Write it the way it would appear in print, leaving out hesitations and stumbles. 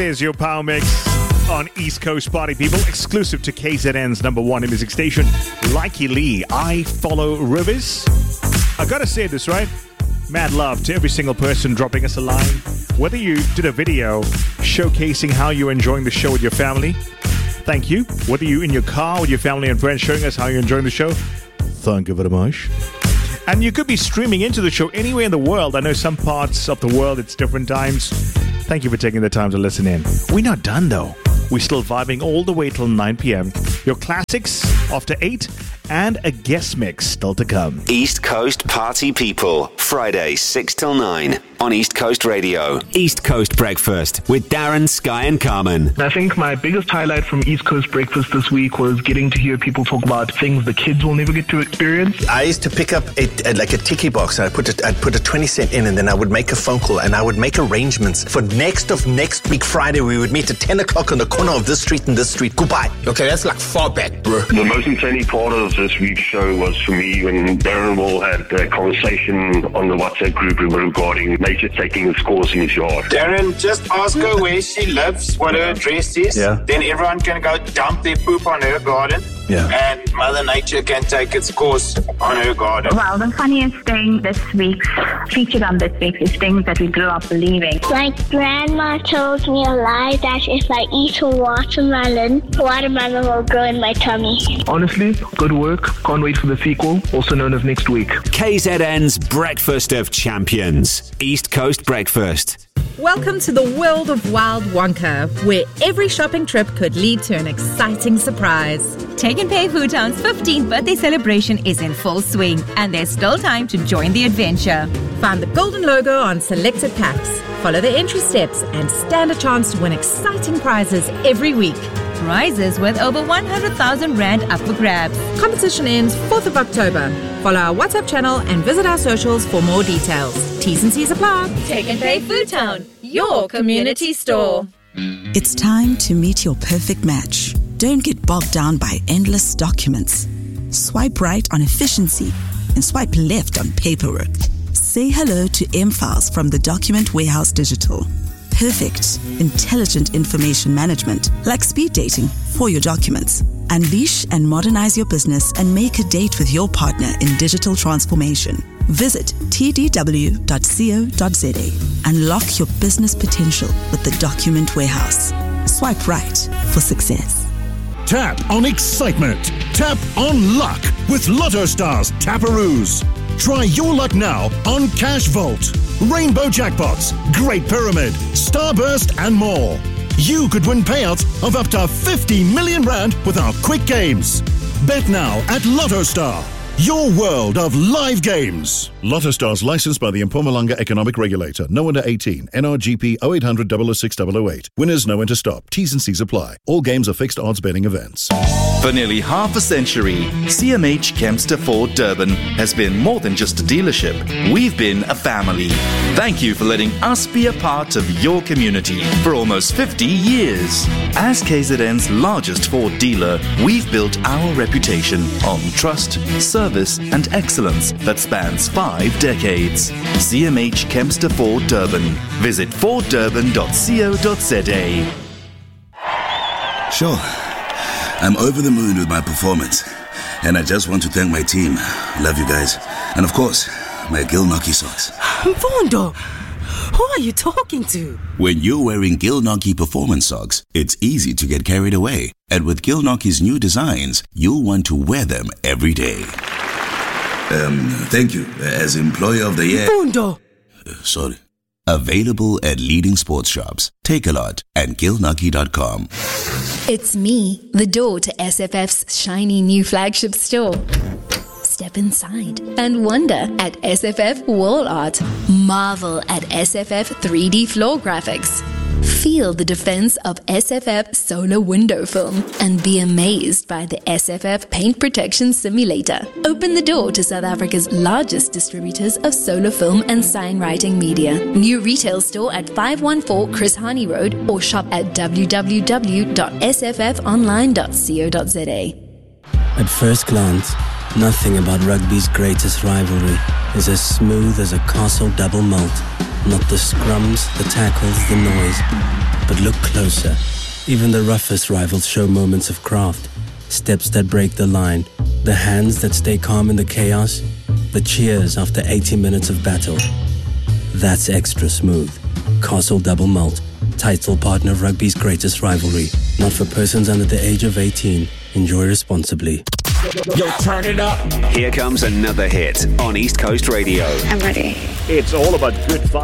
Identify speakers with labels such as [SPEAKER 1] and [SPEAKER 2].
[SPEAKER 1] Here's your Power Mix on East Coast Party People, exclusive to KZN's number one music station, Likey Lee, I Follow Rivers. I gotta say this, right? Mad love to every single person dropping us a line. Whether you did a video showcasing how you're enjoying the show with your family, thank you. Whether you're in your car with your family and friends showing us how you're enjoying the show, thank you very much. And you could be streaming into the show anywhere in the world. I know some parts of the world, it's different times. Thank you for taking the time to listen in. We're not done, though. We're still vibing all the way till 9 p.m. Your classics after 8 and a guest mix still to come.
[SPEAKER 2] East Coast Party People, Friday 6 till 9 on East Coast Radio. East Coast Breakfast with Darren, Sky and Carmen.
[SPEAKER 3] I think my biggest highlight from East Coast Breakfast this week was getting to hear people talk about things the kids will never get to experience.
[SPEAKER 4] I used to pick up a tiki box and I'd put a 20 cent in, and then I would make a phone call and I would make arrangements for next week Friday. We would meet at 10 o'clock on the corner of this street and this street. Goodbye. Okay, that's like far back, bro.
[SPEAKER 5] The most entertaining part of this week's show was for me when Darren Wall had a conversation on the WhatsApp group regarding nature taking its course in his yard.
[SPEAKER 6] Darren, just ask her where she lives, what her address is.
[SPEAKER 4] Yeah.
[SPEAKER 6] Then everyone can go dump their poop on her garden.
[SPEAKER 4] Yeah.
[SPEAKER 6] And Mother Nature can take its course on her garden.
[SPEAKER 7] Well, the funniest thing featured on this week is things that we grew up believing.
[SPEAKER 8] My grandma told me a lie that if I eat a watermelon will grow in my tummy.
[SPEAKER 3] Honestly, good work. Can't wait for the sequel, also known as next week.
[SPEAKER 2] KZN's Breakfast of Champions. East Coast Breakfast.
[SPEAKER 9] Welcome to the world of Wild Wonka, where every shopping trip could lead to an exciting surprise.
[SPEAKER 10] Take and Pay Food Town's 15th birthday celebration is in full swing, and there's still time to join the adventure.
[SPEAKER 9] Find the golden logo on selected packs, follow the entry steps, and stand a chance to win exciting prizes every week.
[SPEAKER 10] Prizes worth over 100,000 Rand up for grabs.
[SPEAKER 9] Competition ends 4th of October. Follow our WhatsApp channel and visit our socials for more details. T's and C's apply.
[SPEAKER 10] Take and Pay Food Town, your community store.
[SPEAKER 11] It's time to meet your perfect match. Don't get bogged down by endless documents. Swipe right on efficiency and swipe left on paperwork. Say hello to M-Files from the Document Warehouse Digital. Perfect, intelligent information management, like speed dating for your documents. Unleash and modernize your business and make a date with your partner in digital transformation. Visit tdw.co.za. Unlock your business potential with the Document Warehouse. Swipe right for success.
[SPEAKER 12] Tap on excitement. Tap on luck with Lotto Stars Taparoos. Try your luck now on Cash Vault, Rainbow Jackpots, Great Pyramid, Starburst and more. You could win payouts of up to 50 million Rand with our quick games. Bet now at Lotto Star, your world of live games. Lotto Stars licensed by the Mpumalanga Economic Regulator. No under 18. NRGP 0800 006 008. Winners know when to stop. T's and C's apply. All games are fixed odds betting events.
[SPEAKER 13] For nearly half a century, CMH Kempster Ford Durban has been more than just a dealership. We've been a family. Thank you for letting us be a part of your community for almost 50 years. As KZN's largest Ford dealer, we've built our reputation on trust, service and excellence that spans 5 decades. CMH Kempster Ford Durban. Visit forddurban.co.za.
[SPEAKER 14] Sure. I'm over the moon with my performance, and I just want to thank my team. Love you guys. And of course, my Gilnockie socks.
[SPEAKER 15] Mfundo, who are you talking to?
[SPEAKER 14] When you're wearing Gilnockie performance socks, it's easy to get carried away. And with Gilnockie's new designs, you'll want to wear them every day. Thank you. As Employer of the Year...
[SPEAKER 15] Mfundo!
[SPEAKER 14] Sorry. Available at leading sports shops, Takealot, and Gilnockie.com.
[SPEAKER 16] It's me, the door to SFF's shiny new flagship store. Step inside and wonder at SFF Wall Art. Marvel at SFF 3D floor graphics. Feel the defense of SFF solar window film and be amazed by the SFF paint protection simulator. Open the door to South Africa's largest distributors of solar film and sign writing media. New retail store at 514 Chris Hani Road or shop at www.sffonline.co.za.
[SPEAKER 17] At first glance, Nothing about rugby's greatest rivalry is as smooth as a Castle double malt. Not the scrums, the tackles, the noise. But look closer. Even the roughest rivals show moments of craft. Steps that break the line. The hands that stay calm in the chaos. The cheers after 80 minutes of battle. That's extra smooth. Castle double malt. Title partner of rugby's greatest rivalry. Not for persons under the age of 18. Enjoy responsibly.
[SPEAKER 2] Yo, turn it up. Here comes another hit on East Coast Radio.
[SPEAKER 18] I'm ready.
[SPEAKER 1] It's all about good fun.